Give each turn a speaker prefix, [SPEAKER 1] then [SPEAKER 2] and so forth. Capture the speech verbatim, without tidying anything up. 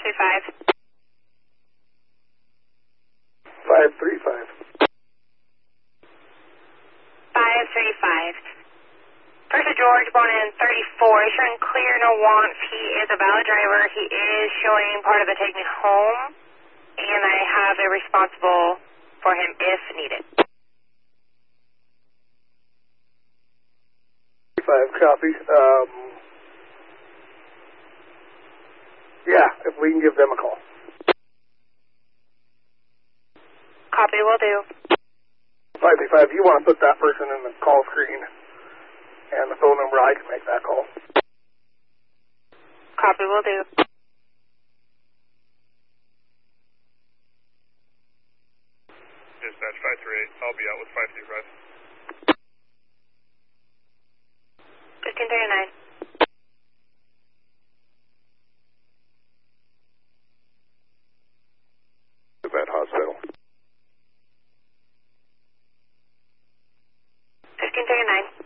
[SPEAKER 1] three five.
[SPEAKER 2] five three five.
[SPEAKER 1] five three five. Person George, born in thirty-four, is showing clear, no wants. He is a valid driver. He is showing part of the take me home, and I have a responsible for him if needed.
[SPEAKER 2] Five copy. Um, yeah, if we can give them a call.
[SPEAKER 1] Copy, will do.
[SPEAKER 2] five three five, you want to put that person in the call screen and the phone number, I can make that call.
[SPEAKER 1] Copy, will do.
[SPEAKER 3] Dispatch five three eight, I'll be out with five three five.
[SPEAKER 1] fifteen thirty-nine.
[SPEAKER 2] Vet Hospital.
[SPEAKER 1] fifteen thirty-nine.